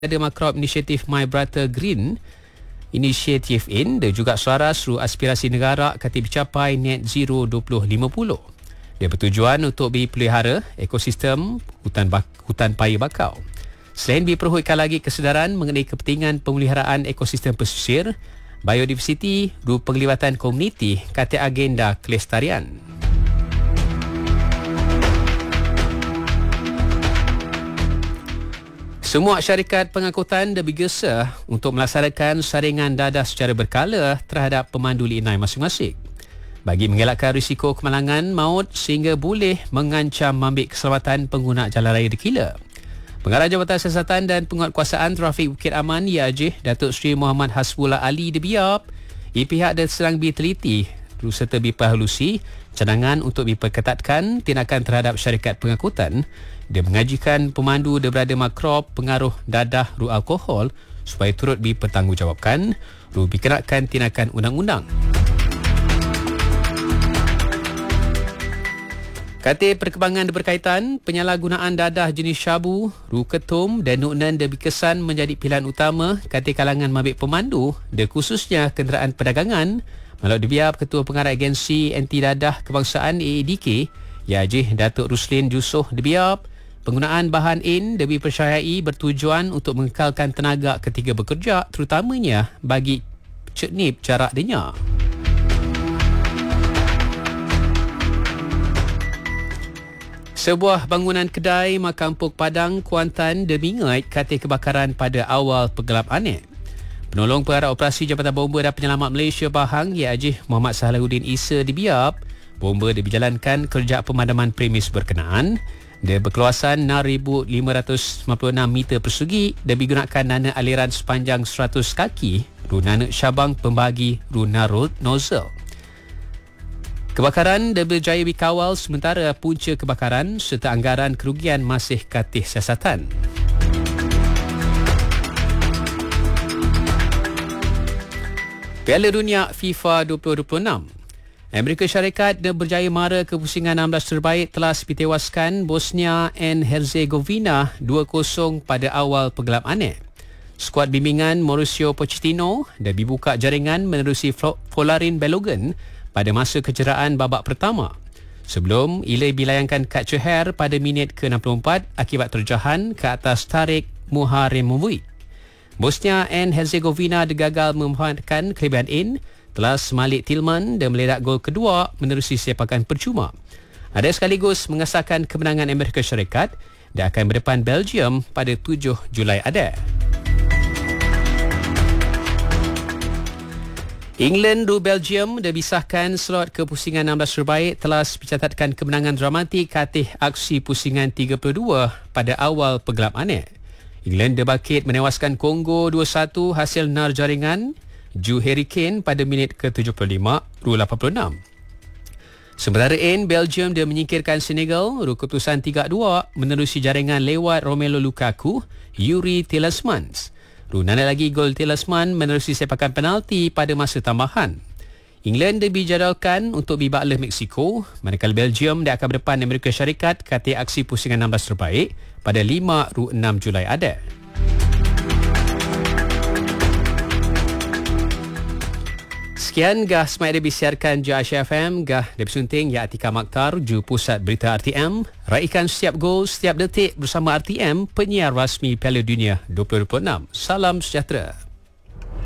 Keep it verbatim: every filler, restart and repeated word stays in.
Makrop Inisiatif My Brother Green Initiative in dan juga suara seru aspirasi negara kata dicapai net zero dua ribu lima puluh. Dia bertujuan untuk dipelihara ekosistem hutan bak- hutan paya bakau. Selain diperhutkan lagi kesedaran mengenai kepentingan pemeliharaan ekosistem pesisir, biodiversiti dan penglibatan komuniti kata agenda kelestarian. Semua syarikat pengangkutan lebih gesah untuk melaksanakan saringan dadah secara berkala terhadap pemandu li'inai masing-masing bagi mengelakkan risiko kemalangan maut sehingga boleh mengancam ambil keselamatan pengguna jalan raya dikila. Pengarah Jabatan Siasatan dan Penguatkuasaan Trafik Bukit Aman I A J Datuk Seri Muhammad Hasbullah Ali dibiap, ia pihak dan sedang diteliti serta diperhalusi cadangan untuk diperketatkan tindakan terhadap syarikat pengangkutan. Dia mengajikan pemandu dia berada makrop pengaruh dadah ru alkohol supaya turut dipertanggungjawabkan ru dikenakan tindakan undang-undang. Kata perkembangan berkaitan penyalahgunaan dadah jenis syabu, ru ketum dan nuknan dia berkesan menjadi pilihan utama kata kalangan mabit pemandu dia khususnya kenderaan perdagangan. Malau dibiar Ketua Pengarah Agensi Anti Dadah Kebangsaan A A D K I A J Datuk Ruslin Jusoh dibiar penggunaan bahan in lebih percayai bertujuan untuk mengekalkan tenaga ketika bekerja terutamanya bagi ceknip jarak denya. Sebuah bangunan kedai makan Pok Padang Kuantan dibingat kata kebakaran pada awal pergelap anet. Penolong Pengarah Operasi Jabatan Bomba dan Penyelamat Malaysia Bahang I A J Muhammad Salahuddin Isa dibiap bomba diberjalankan kerja pemadaman premis berkenaan. Dia berkeluasan enam ribu lima ratus sembilan puluh enam meter persegi dan digunakan nana aliran sepanjang seratus kaki ru nana syabang pembagi ru narut nozzle. Kebakaran dia berjaya dikawal sementara punca kebakaran serta anggaran kerugian masih katih siasatan. Piala Dunia FIFA dua ribu dua puluh enam. Amerika Syarikat dan berjaya mara ke pusingan enam belas terbaik telah ditewaskan Bosnia and Herzegovina dua kosong pada awal pergelap anet. Skuad bimbingan Mauricio Pochettino dah dibuka jaringan menerusi Folarin Balogun pada masa kecederaan babak pertama. Sebelum ia dilayangkan kad ceher pada minit ke enam puluh empat akibat terjahan ke atas Tarik Muharremovic. Bosnia and Herzegovina digagal memanfaatkan kelebihan in telah Malik Tillman dan meledak gol kedua menerusi sepakan percuma. Ada sekaligus mengesahkan kemenangan Amerika Syarikat dan akan berdepan Belgium pada tujuh Julai ada. England dan Belgium dah bisahkan slot ke pusingan enam belas terbaik telah mencatatkan kemenangan dramatik katih aksi pusingan tiga puluh dua pada awal pergelap anet. England debakit menewaskan Kongo dua satu hasil nar jaringan Ju Harry Kane pada minit ke tujuh puluh lima ru lapan puluh enam. Sementara in Belgium dia menyingkirkan Senegal ru keputusan tiga dua menerusi jaringan lewat Romelu Lukaku, Yuri Tielemans. Ru nana lagi gol Tielemans menerusi sepakan penalti pada masa tambahan. England dijadwalkan untuk dibaklah Mexico, manakala Belgium dia akan berdepan Amerika Syarikat kata aksi pusingan enam belas terbaik pada lima ru enam Julai ada. Sekian gah semai dia disiarkan J Asia F M, gah dia bersunting ya Atika Maktar, Ju Pusat Berita R T M. Raikan setiap gol, setiap detik bersama R T M, penyiar rasmi Piala Dunia dua ribu dua puluh enam. Salam sejahtera.